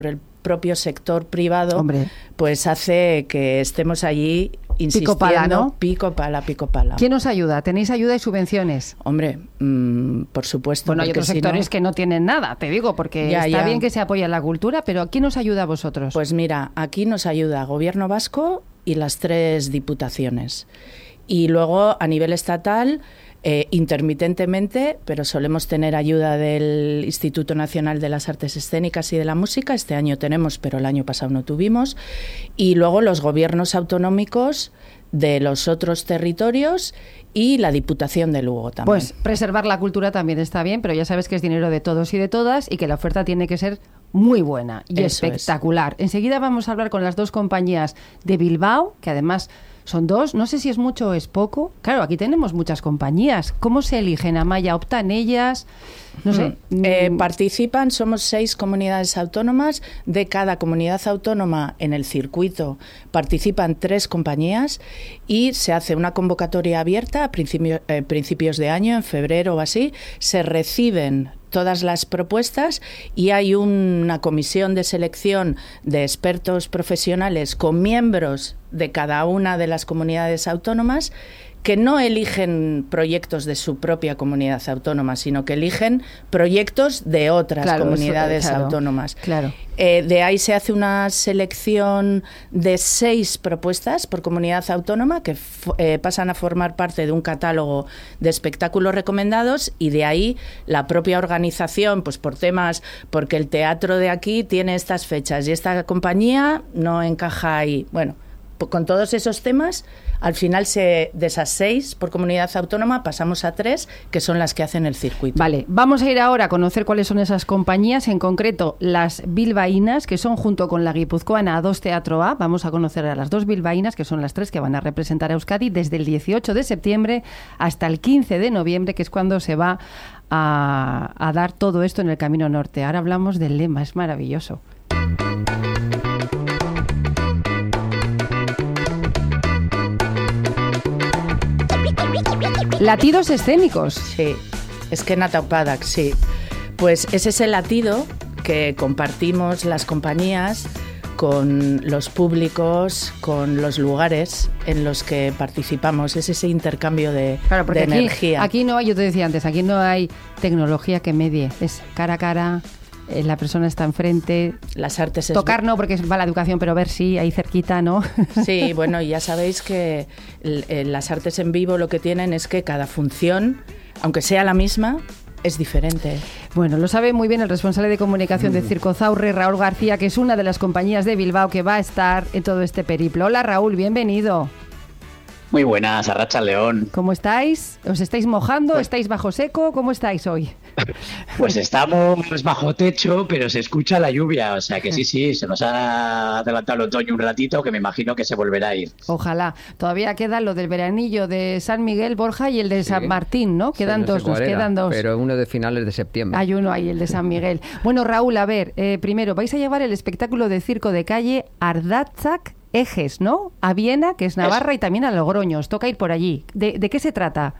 el propio sector privado, Hombre, pues hace que estemos allí insistiendo. Pico pala, ¿no? Pico pala. ¿Quién os ayuda? ¿Tenéis ayuda y subvenciones? Hombre, por supuesto. Bueno, hay otros si sectores no, que no tienen nada, te digo, porque está bien que se apoye la cultura, pero ¿quién os ayuda a vosotros? Pues mira, aquí nos ayuda Gobierno Vasco y las 3 diputaciones. Y luego, a nivel estatal, intermitentemente, pero solemos tener ayuda del Instituto Nacional de las Artes Escénicas y de la Música. Este año tenemos, pero el año pasado no tuvimos. Y luego los gobiernos autonómicos de los otros territorios y la Diputación de Lugo también. Pues preservar la cultura también está bien, pero ya sabes que es dinero de todos y de todas y que la oferta tiene que ser muy buena y Eso espectacular. Enseguida vamos a hablar con las 2 compañías de Bilbao, que además son 2, no sé si es mucho o es poco. Claro, aquí tenemos muchas compañías. ¿Cómo se eligen, Amaya? ¿Optan ellas? No sé. Participan, somos 6 comunidades autónomas. De cada comunidad autónoma en el circuito participan 3 compañías y se hace una convocatoria abierta a principios de año, en febrero o así. Se reciben todas las propuestas y hay una comisión de selección de expertos profesionales con miembros de cada una de las comunidades autónomas que no eligen proyectos de su propia comunidad autónoma, sino que eligen proyectos de otras comunidades autónomas. Claro. De ahí se hace una selección de 6 propuestas por comunidad autónoma que pasan a formar parte de un catálogo de espectáculos recomendados y de ahí la propia organización, pues por temas, porque el teatro de aquí tiene estas fechas y esta compañía no encaja ahí. Bueno, con todos esos temas, al final de esas 6 por comunidad autónoma pasamos a 3, que son las que hacen el circuito. Vale, vamos a ir ahora a conocer cuáles son esas compañías, en concreto las bilbaínas, que son junto con la guipuzcoana A2 Teatro A. Vamos a conocer a las 2 bilbaínas, que son las 3 que van a representar a Euskadi desde el 18 de septiembre hasta el 15 de noviembre, que es cuando se va a dar todo esto en el Camino Norte. Ahora hablamos del lema, es maravilloso. Latidos escénicos. Sí, es que Nataupadak, sí. Pues ese es el latido que compartimos las compañías con los públicos, con los lugares en los que participamos. Es ese intercambio de energía. Aquí no hay, yo te decía antes, aquí no hay tecnología que medie. Es cara a cara, la persona está enfrente. Las artes tocar no, porque va la educación, pero ver sí, ahí cerquita, ¿no? Sí, bueno, ya sabéis que las artes en vivo lo que tienen es que cada función, aunque sea la misma, es diferente. Bueno, lo sabe muy bien el responsable de comunicación de Circo Zaurre, Raúl García, que es una de las compañías de Bilbao que va a estar en todo este periplo. Hola Raúl, bienvenido. Muy buenas, Arratxa León. ¿Cómo estáis? ¿Os estáis mojando? ¿Estáis bajo seco? ¿Cómo estáis hoy? Pues estamos bajo techo, pero se escucha la lluvia, o sea que sí, se nos ha adelantado el otoño un ratito, que me imagino que se volverá a ir. Ojalá. Todavía queda lo del veranillo de San Miguel, Borja, y el de San Martín, ¿no? Quedan dos, nos quedan 2. Pero uno de finales de septiembre. Hay uno ahí, el de San Miguel. Bueno, Raúl, a ver, primero, vais a llevar el espectáculo de circo de calle Ardatzak Ejes, ¿no? A Viena, que es Navarra, y también a Logroño. Os toca ir por allí. ¿De qué se trata?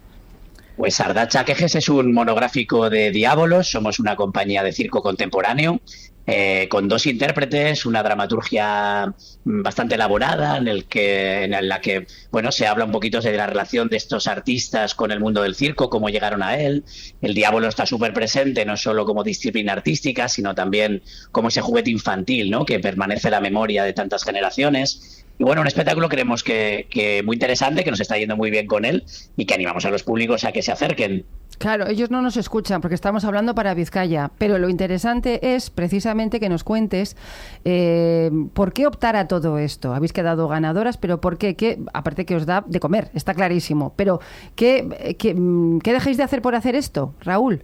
Pues Ardatzak Ejes es un monográfico de Diabolos. Somos una compañía de circo contemporáneo con 2 intérpretes, una dramaturgia bastante elaborada en la que bueno, se habla un poquito de la relación de estos artistas con el mundo del circo, cómo llegaron a él. El Diabolo está súper presente, no solo como disciplina artística, sino también como ese juguete infantil, ¿no? Que permanece en la memoria de tantas generaciones. Y bueno, un espectáculo creemos que muy interesante, que nos está yendo muy bien con él y que animamos a los públicos a que se acerquen. Claro, ellos no nos escuchan porque estamos hablando para Vizcaya, pero lo interesante es precisamente que nos cuentes por qué optar a todo esto. Habéis quedado ganadoras, pero ¿por qué? Aparte que os da de comer, está clarísimo, pero ¿qué dejáis de hacer por hacer esto, Raúl?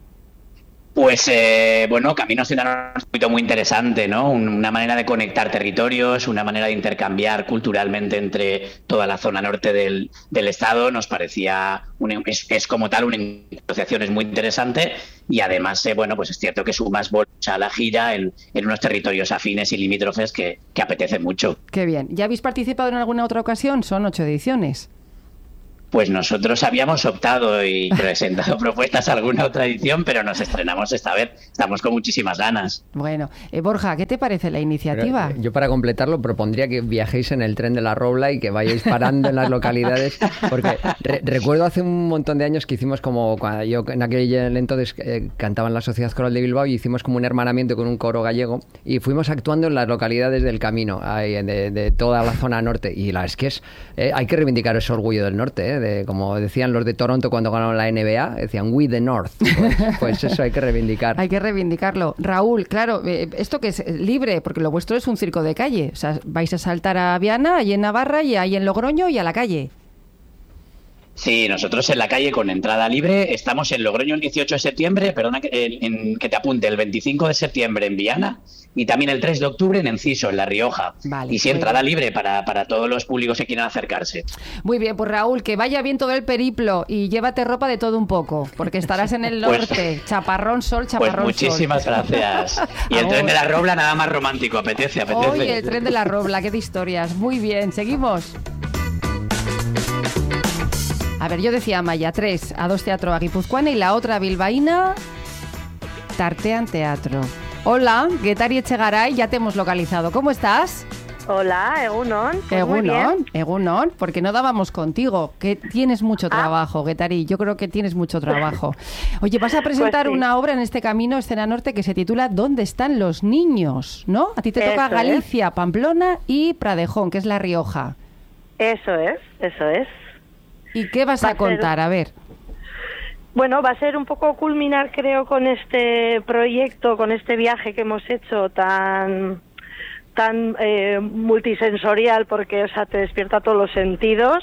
Pues, bueno, Caminos Ciudadanos es un poquito muy interesante, ¿no? Una manera de conectar territorios, una manera de intercambiar culturalmente entre toda la zona norte del estado. Nos parecía, es como tal una negociación es muy interesante y además, bueno, pues es cierto que sumas bolsa a la gira en unos territorios afines y limítrofes que apetece mucho. Qué bien. ¿Ya habéis participado en alguna otra ocasión? Son 8 ediciones. Pues nosotros habíamos optado y presentado propuestas a alguna otra edición, pero nos estrenamos esta vez. Estamos con muchísimas ganas. Bueno, Borja, ¿qué te parece la iniciativa? Yo, para completarlo, propondría que viajéis en el tren de la Robla y que vayáis parando en las localidades, porque recuerdo hace un montón de años que hicimos como, cuando yo en aquel entonces cantaba en la Sociedad Coral de Bilbao, y hicimos como un hermanamiento con un coro gallego y fuimos actuando en las localidades del camino, ahí, de toda la zona norte. Y la es que hay que reivindicar ese orgullo del norte, como decían los de Toronto cuando ganaron la NBA, decían "We the North". Pues eso hay que reivindicar. Hay que reivindicarlo. Raúl, claro, esto que es libre, porque lo vuestro es un circo de calle. O sea, vais a saltar a Viana, ahí en Navarra, y ahí en Logroño y a la calle. Sí, nosotros en la calle con entrada libre. Estamos en Logroño el 18 de septiembre, perdona que te apunte, el 25 de septiembre en Viana y también el 3 de octubre en Enciso, en La Rioja. Vale, y sí, entrada libre para todos los públicos que quieran acercarse. Muy bien, pues Raúl, que vaya bien todo el periplo y llévate ropa de todo un poco, porque estarás en el norte. Chaparrón, sol, chaparrón, pues muchísimas sol. Gracias. Y el tren de la Robla, nada más romántico, apetece. Oye, el tren de la Robla, qué de historias. Muy bien, seguimos. A ver, yo decía Maya, 3 a 2 Teatro a Guipuzcoana y la otra bilbaína, Tartean Teatro. Hola, Getari Echegaray, ya te hemos localizado. ¿Cómo estás? Hola, Egunon. Pues muy bien. Egunon, porque no dábamos contigo, que tienes mucho trabajo, Getari, yo creo que tienes mucho trabajo. Oye, vas a presentar Pues sí. una obra en este camino, Escena Norte, que se titula ¿Dónde están los niños?, ¿no? A ti te toca Eso Galicia, Pamplona y Pradejón, que es La Rioja. Eso es. ¿Y qué vas a contar? A ver. Bueno, va a ser un poco culminar, creo, con este proyecto, con este viaje que hemos hecho tan multisensorial, porque, o sea, te despierta todos los sentidos.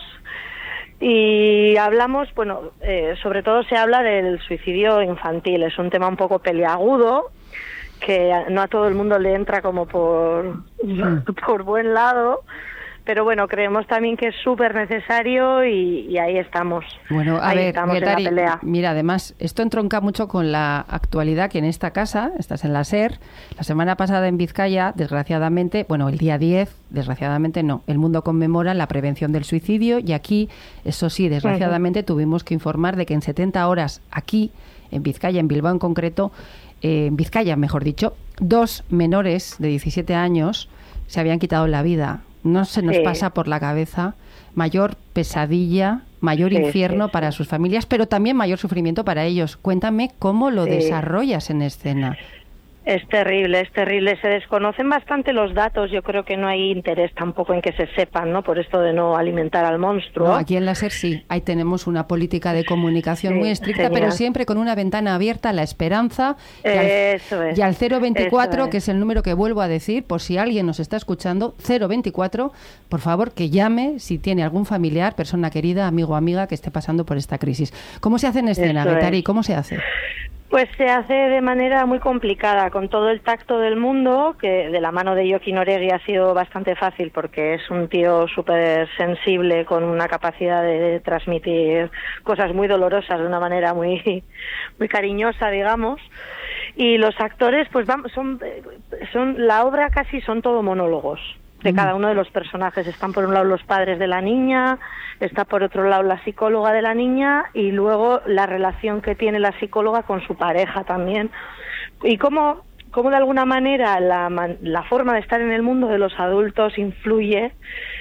Y hablamos, sobre todo se habla del suicidio infantil. Es un tema un poco peliagudo, que no a todo el mundo le entra como por buen lado. Pero bueno, creemos también que es súper necesario y ahí estamos. Bueno, a ahí ver, estamos Getari, en la pelea. mira, además, esto entronca mucho con la actualidad que en esta casa, estás en la SER, la semana pasada en Vizcaya, desgraciadamente, el día 10, desgraciadamente no, el mundo conmemora la prevención del suicidio y aquí, eso sí, desgraciadamente tuvimos que informar de que en 70 horas aquí, en Vizcaya, en Bilbao en concreto, en Vizcaya, mejor dicho, 2 menores de 17 años se habían quitado la vida. No se nos pasa por la cabeza mayor pesadilla, mayor infierno para sus familias, pero también mayor sufrimiento para ellos. Cuéntame cómo lo desarrollas en escena. Es terrible. Se desconocen bastante los datos. Yo creo que no hay interés tampoco en que se sepan, ¿no? Por esto de no alimentar al monstruo. No, aquí en la SER sí. Ahí tenemos una política de comunicación muy estricta, pero siempre con una ventana abierta a la esperanza y al 024, que es el número que vuelvo a decir, por si alguien nos está escuchando, 024, por favor, que llame si tiene algún familiar, persona querida, amigo o amiga que esté pasando por esta crisis. ¿Cómo se hace en escena, Getari? ¿Cómo se hace? Pues se hace de manera muy complicada, con todo el tacto del mundo, que de la mano de Jokin Oregui ha sido bastante fácil porque es un tío súper sensible, con una capacidad de transmitir cosas muy dolorosas de una manera muy cariñosa, digamos. Y los actores, pues son la obra casi son todo monólogos de cada uno de los personajes. Están por un lado los padres de la niña, está por otro lado la psicóloga de la niña y luego la relación que tiene la psicóloga con su pareja también. Y cómo de alguna manera la forma de estar en el mundo de los adultos influye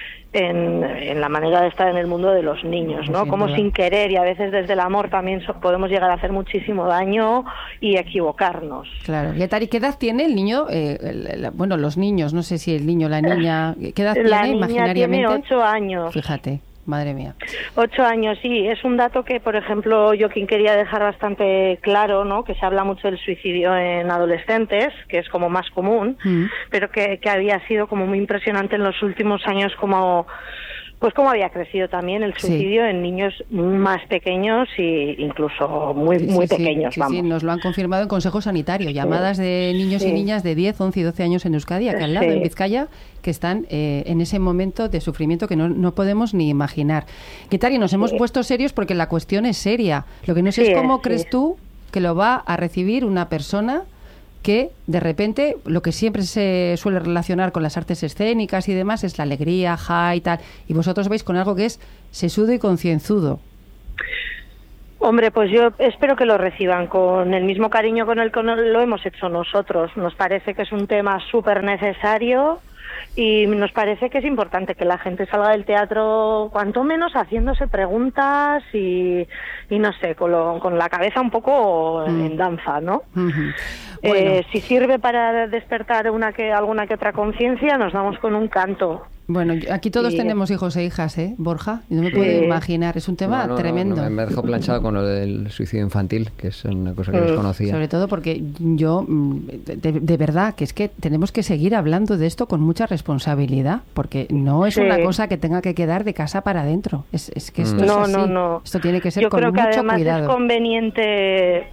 en la manera de estar en el mundo de los niños, ¿no? Como sin querer y a veces desde el amor también podemos llegar a hacer muchísimo daño y equivocarnos. Claro. Getari, ¿qué edad tiene el niño? Los niños, no sé si el niño o la niña, ¿qué edad la tiene niña imaginariamente? Tiene 8 años. Fíjate. Madre mía. 8 años, sí. Es un dato que, por ejemplo, Jokin quería dejar bastante claro, ¿no? Que se habla mucho del suicidio en adolescentes, que es como más común, pero que había sido como muy impresionante en los últimos años cómo había crecido también el suicidio en niños más pequeños e incluso muy pequeños. Sí, nos lo han confirmado en Consejo Sanitario. Llamadas de niños y niñas de 10, 11 y 12 años en Euskadi, aquí al lado, en Vizcaya, que están en ese momento de sufrimiento que no podemos ni imaginar. Getari, nos hemos puesto serios porque la cuestión es seria. Lo que no sé es cómo crees tú que lo va a recibir una persona que de repente lo que siempre se suele relacionar con las artes escénicas y demás es la alegría, ja y tal, y vosotros veis con algo que es sesudo y concienzudo. Hombre, pues yo espero que lo reciban con el mismo cariño con el que lo hemos hecho nosotros. Nos parece que es un tema súper necesario y nos parece que es importante que la gente salga del teatro cuanto menos haciéndose preguntas y no sé, con la cabeza un poco en danza, ¿no? Bueno. Si sirve para despertar alguna que otra conciencia, nos damos con un canto. Bueno, aquí todos tenemos hijos e hijas, Borja? No me puedo imaginar, es un tema tremendo. Me dejó planchado con lo del suicidio infantil, que es una cosa que desconocía. Sobre todo porque yo, de verdad, que es que tenemos que seguir hablando de esto con mucha responsabilidad, porque no es una cosa que tenga que quedar de casa para adentro. Es que esto es así. No. Esto tiene que ser con mucho cuidado. Yo creo que además es conveniente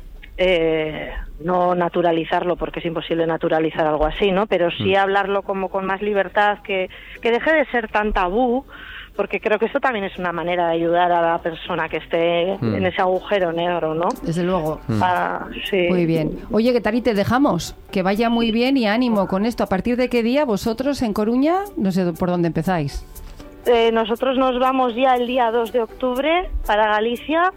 no naturalizarlo, porque es imposible naturalizar algo así, ¿no? Pero sí hablarlo como con más libertad, que deje de ser tan tabú, porque creo que esto también es una manera de ayudar a la persona que esté en ese agujero negro, ¿no? Desde luego. Sí. Muy bien. Oye, ¿qué tal? Y te dejamos. Que vaya muy bien y ánimo con esto. ¿A partir de qué día vosotros en Coruña? No sé por dónde empezáis. Nosotros nos vamos ya el día 2 de octubre para Galicia.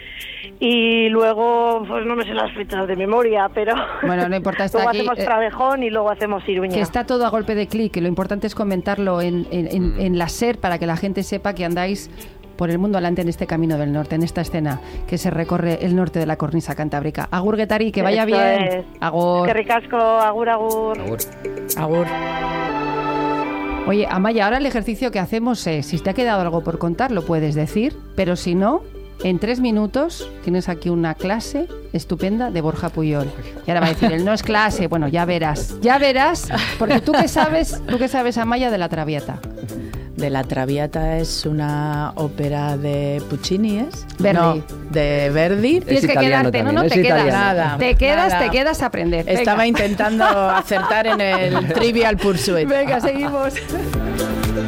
Y luego, pues no me sé las fechas de memoria, pero bueno, no importa, está luego aquí, hacemos Travejón y luego hacemos Iruña. Que está todo a golpe de clic, que lo importante es comentarlo en la SER para que la gente sepa que andáis por el mundo adelante en este camino del norte, en esta escena que se recorre el norte de la cornisa cantábrica. Agur Guetari, que vaya esto bien. Es. Agur. Que ricasco, agur. Agur. Oye, Amaya, ahora el ejercicio que hacemos es, si te ha quedado algo por contar, lo puedes decir, pero si no, en 3 minutos tienes aquí una clase estupenda de Borja Puyol. Y ahora va a decir, él no es clase. Bueno, ya verás, porque tú qué sabes, Amaya, de La Traviata. De La Traviata es una ópera de Puccini, ¿es? Verdi. No, de Verdi. Tienes que quedarte, también, no te quedas. Nada. Te quedas a aprender. Venga. Estaba intentando acertar en el Trivial Pursuit. Venga, seguimos.